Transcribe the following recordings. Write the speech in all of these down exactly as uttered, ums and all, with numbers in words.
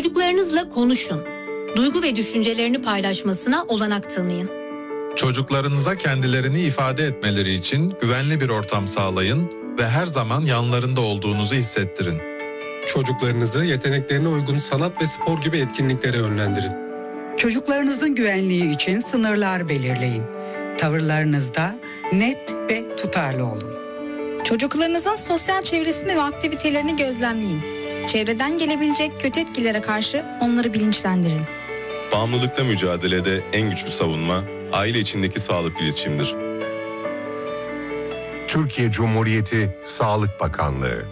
Çocuklarınızla konuşun. Duygu ve düşüncelerini paylaşmasına olanak tanıyın. Çocuklarınıza kendilerini ifade etmeleri için güvenli bir ortam sağlayın ve her zaman yanlarında olduğunuzu hissettirin. Çocuklarınızı yeteneklerine uygun sanat ve spor gibi etkinliklere yönlendirin. Çocuklarınızın güvenliği için sınırlar belirleyin. Tavırlarınızda net ve tutarlı olun. Çocuklarınızın sosyal çevresini ve aktivitelerini gözlemleyin. Çevreden gelebilecek kötü etkilere karşı onları bilinçlendirin. Bağımlılıkta mücadelede en güçlü savunma, aile içindeki sağlıklı iletişimdir. Türkiye Cumhuriyeti Sağlık Bakanlığı.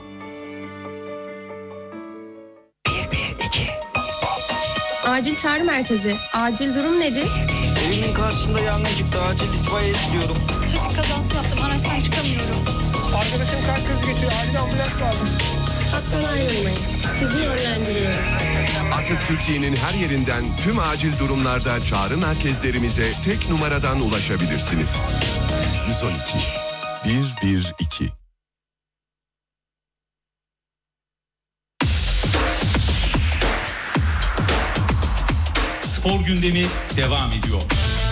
bir bir iki Acil çağrı merkezi. Acil durum nedir? Evimin karşısında yangın çıktı. Acil itfaiye istiyorum. Trafik kazası yaptım. Araçtan çıkamıyorum. Arkadaşım kalp krizi geçiriyor. Acil ambulans lazım. Hattan ayrılmayın. Sizi yönlendiriyorum. Artık Türkiye'nin her yerinden tüm acil durumlarda çağrı merkezlerimize tek numaradan ulaşabilirsiniz. yüz on iki bir bir iki Spor gündemi devam ediyor.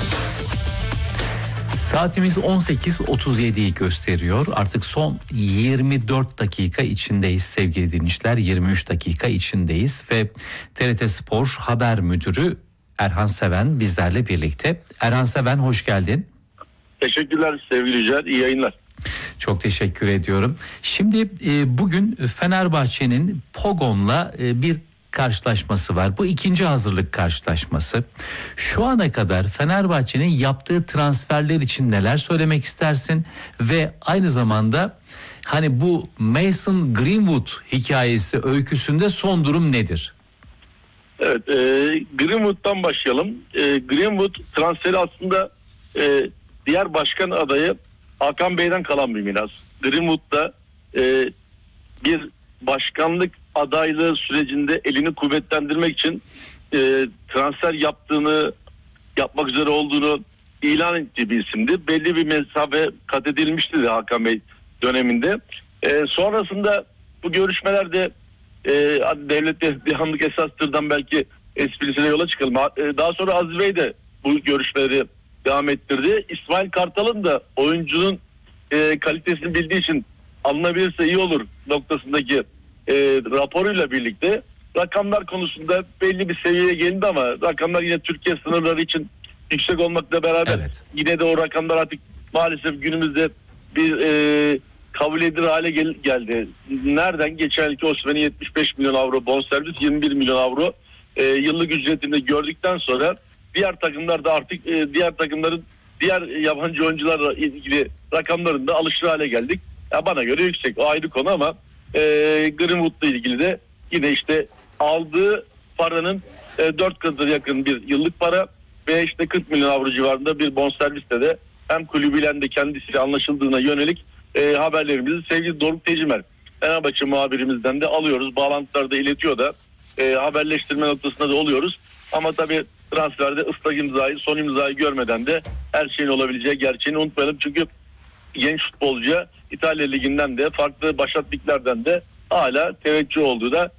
Saatimiz on sekiz otuz yediyi gösteriyor. Artık son yirmi dört dakika içindeyiz sevgili dinleyiciler. yirmi üç dakika içindeyiz ve T R T Spor Haber Müdürü Erhan Seven bizlerle birlikte. Erhan Seven, hoş geldin. Teşekkürler sevgili Yücel, iyi yayınlar. Çok teşekkür ediyorum. Şimdi e, bugün Fenerbahçe'nin Pogon'la e, bir karşılaşması var. Bu ikinci hazırlık karşılaşması. Şu ana kadar Fenerbahçe'nin yaptığı transferler için neler söylemek istersin? Ve aynı zamanda hani bu Mason Greenwood hikayesi, öyküsünde son durum nedir? Evet, e, Greenwood'dan başlayalım. E, Greenwood transferi aslında e, diğer başkan adayı Hakan Bey'den kalan bir miras. Greenwood da e, bir başkanlık adaylığı sürecinde elini kuvvetlendirmek için e, transfer yaptığını, yapmak üzere olduğunu ilan ettiği bir isimdi. Belli bir mesafe kat edilmişti de Hakan Bey döneminde. E, sonrasında bu görüşmelerde e, devlet dehanlık esastırdan belki esprisine yola çıkalım. E, daha sonra Aziz Bey de bu görüşmeleri devam ettirdi. İsmail Kartal'ın da oyuncunun e, kalitesini bildiği için alınabilirse iyi olur noktasındaki e, raporuyla birlikte rakamlar konusunda belli bir seviyeye gelindi ama rakamlar yine Türkiye sınırları için yüksek olmakla beraber evet, yine de o rakamlar artık maalesef günümüzde bir e, kabul edilir hale gel- geldi. Nereden? Geçen yılki Osimhen'in yetmiş beş milyon avro bonservis, yirmi bir milyon avro e, yıllık ücretinde gördükten sonra diğer takımlar da artık e, diğer takımların diğer yabancı oyuncularla ilgili rakamlarında alışır hale geldik. Ya bana göre yüksek, o ayrı konu ama e, Greenwood'la ilgili de yine işte aldığı paranın e, dört katına yakın bir yıllık para ve işte kırk milyon avro civarında bir bonservisle de hem kulübüyle hem de kendisiyle anlaşıldığına yönelik e, haberlerimizi sevgili Doruk Tecimer Fenerbahçe muhabirimizden de alıyoruz. Bağlantılarda iletiyor da e, haberleştirme noktasında da oluyoruz. Ama tabii transferde ıslak imzayı, son imzayı görmeden de her şeyin olabileceği gerçeğini unutmayalım. Çünkü genç futbolcuya İtalya Ligi'nden de farklı başat liglerden de hala teveccüh olduğu da